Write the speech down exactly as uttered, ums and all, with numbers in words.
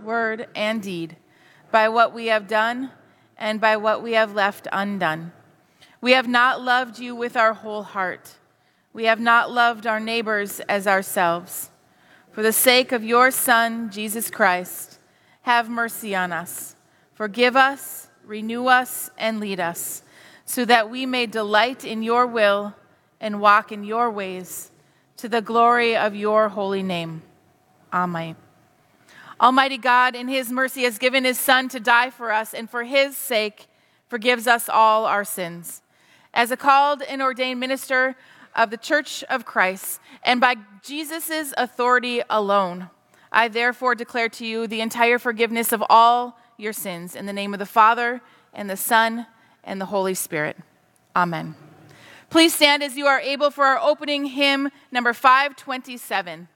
word, and deed, by what we have done and by what we have left undone. We have not loved you with our whole heart. We have not loved our neighbors as ourselves. For the sake of your Son, Jesus Christ, have mercy on us. Forgive us, renew us, and lead us, so that we may delight in your will and walk in your ways, to the glory of your holy name. Amen. Almighty God, in his mercy, has given his Son to die for us, and for his sake forgives us all our sins. As a called and ordained minister of the Church of Christ, and by Jesus' authority alone, I therefore declare to you the entire forgiveness of all your sins, in the name of the Father, and the Son, and the Holy Spirit. Amen. Please stand as you are able for our opening hymn, number five twenty-seven.